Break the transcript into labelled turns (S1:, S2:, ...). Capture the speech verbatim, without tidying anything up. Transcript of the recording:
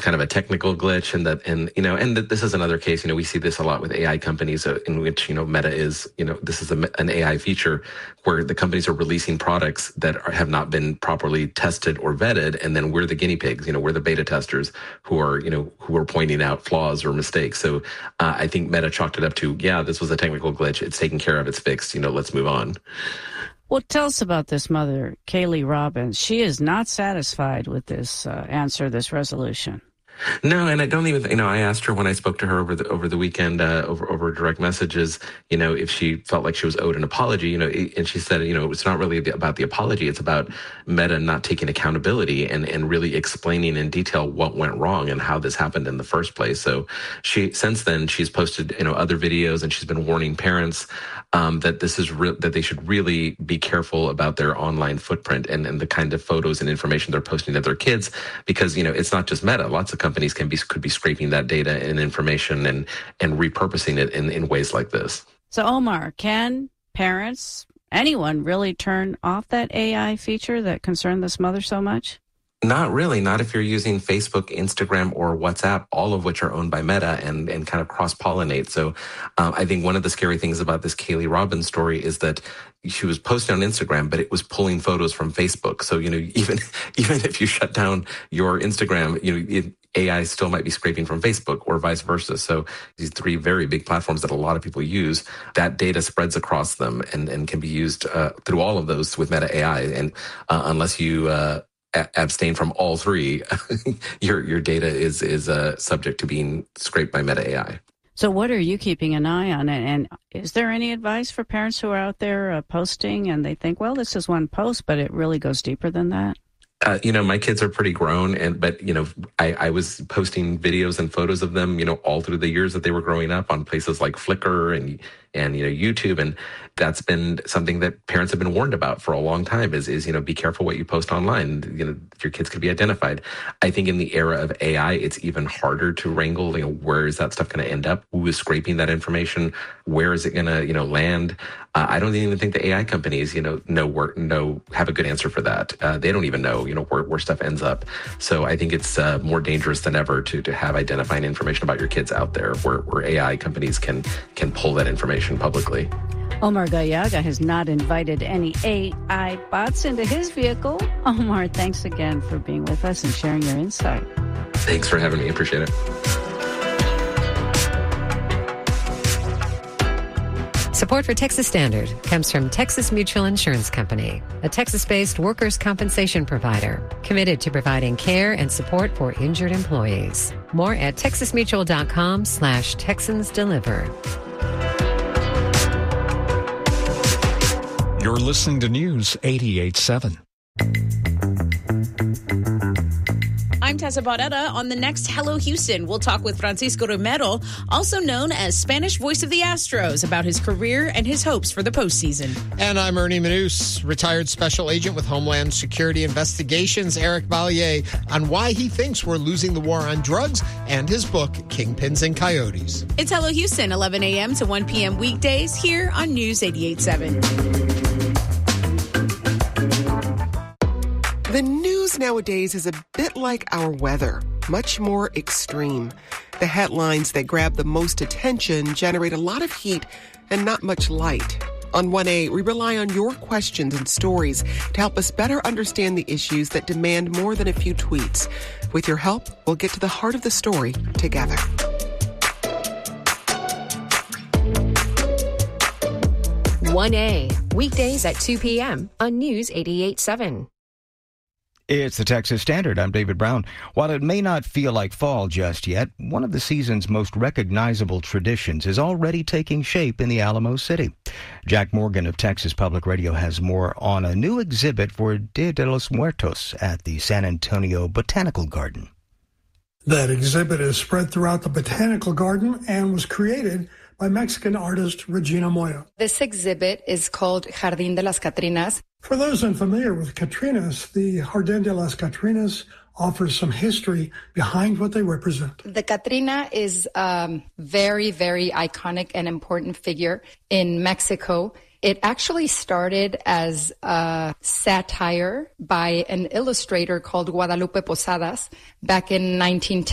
S1: kind of a technical glitch, and that, and, you know, and that this is another case, you know, we see this a lot with A I companies uh, in which, you know, Meta is, you know, this is a, an A I feature where the companies are releasing products that are, have not been properly tested or vetted. And then we're the guinea pigs, you know, we're the beta testers who are, you know, who are pointing out flaws or mistakes. So uh, I think Meta chalked it up to, yeah, this was a technical glitch. It's taken care of. It's fixed. You know, let's move on.
S2: Well, tell us about this mother, Kaylee Robbins. She is not satisfied with this uh, answer, this resolution.
S1: No, and I don't even, you know, I asked her when I spoke to her over the over the weekend, uh, over over direct messages, you know, if she felt like she was owed an apology, you know, and she said, you know, it's not really about the apology. It's about Meta not taking accountability and, and really explaining in detail what went wrong and how this happened in the first place. So she, since then, she's posted, you know, other videos, and she's been warning parents um, that this is re- that they should really be careful about their online footprint and, and the kind of photos and information they're posting to their kids, because, you know, it's not just Meta. Lots of companies can be could be scraping that data and information and and repurposing it in, in ways like this.
S2: So, Omar, can parents, anyone, really turn off that A I feature that concerned this mother so much?
S1: Not really. Not if you're using Facebook, Instagram, or WhatsApp, all of which are owned by Meta and, and kind of cross-pollinate. So um, I think one of the scary things about this Kaylee Robbins story is that she was posting on Instagram, but it was pulling photos from Facebook. So, you know, even even if you shut down your Instagram, you know, it, A I still might be scraping from Facebook or vice versa. So these three very big platforms that a lot of people use, that data spreads across them and, and can be used uh, through all of those with Meta A I. And uh, unless you uh, a- abstain from all three, your your data is is uh, subject to being scraped by Meta A I.
S2: So what are you keeping an eye on? And is there any advice for parents who are out there uh, posting and they think, well, this is one post, but it really goes deeper than that?
S1: Uh, you know, my kids are pretty grown, and but, you know, I, I was posting videos and photos of them, you know, all through the years that they were growing up on places like Flickr and, and, you know, YouTube. And that's been something that parents have been warned about for a long time is, is, you know, be careful what you post online. You know, your kids could be identified. I think in the era of A I, it's even harder to wrangle, you know, where is that stuff going to end up? Who is scraping that information? Where is it going to, you know, land? Uh, I don't even think the A I companies, you know, know where, know, have a good answer for that. Uh, they don't even know, you know, where, where stuff ends up. So I think it's uh, more dangerous than ever to, to have identifying information about your kids out there where, where A I companies can, can pull that information publicly.
S2: Omar Gallaga has not invited any A I bots into his vehicle. Omar, thanks again for being with us and sharing your insight.
S1: Thanks for having me. Appreciate it.
S3: Support for Texas Standard comes from Texas Mutual Insurance Company, a Texas-based workers' compensation provider committed to providing care and support for injured employees. More at texasmutual.com slash Texans Deliver.
S4: You're listening to News eighty-eight point seven.
S5: I'm Tessa Barrera. On the next Hello Houston, we'll talk with Francisco Romero, also known as Spanish voice of the Astros, about his career and his hopes for the postseason.
S6: And I'm Ernie Manous, retired special agent with Homeland Security Investigations, Eric Vallier, on why he thinks we're losing the war on drugs, and his book, Kingpins and Coyotes.
S5: It's Hello Houston, eleven a.m. to one p.m. weekdays here on News eighty-eight point seven.
S7: The news nowadays is a bit like our weather, much more extreme. The headlines that grab the most attention generate a lot of heat and not much light. On one A, we rely on your questions and stories to help us better understand the issues that demand more than a few tweets. With your help, we'll get to the heart of the story together.
S3: one A, weekdays at two p.m. on News eighty-eight point seven.
S8: It's the Texas Standard. I'm David Brown. While it may not feel like fall just yet, one of the season's most recognizable traditions is already taking shape in the Alamo City. Jack Morgan of Texas Public Radio has more on a new exhibit for Dia de los Muertos at the San Antonio Botanical Garden.
S9: That exhibit is spread throughout the Botanical Garden and was created by Mexican artist Regina Moya.
S10: This exhibit is called Jardín de las Catrinas.
S9: For those unfamiliar with Catrinas, the Jardín de las Catrinas offers some history behind what they represent.
S10: The Catrina is a very, very iconic and important figure in Mexico. It actually started as a satire by an illustrator called Guadalupe Posadas back in nineteen ten.